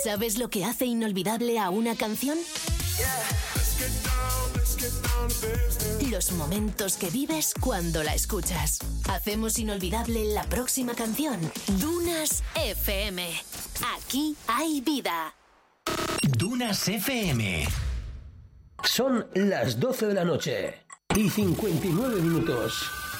¿Sabes lo que hace inolvidable a una canción? Los momentos que vives cuando la escuchas. Hacemos inolvidable la próxima canción. Dunas FM. Aquí hay vida. Dunas FM. Son las 12 de la noche y 59 minutos.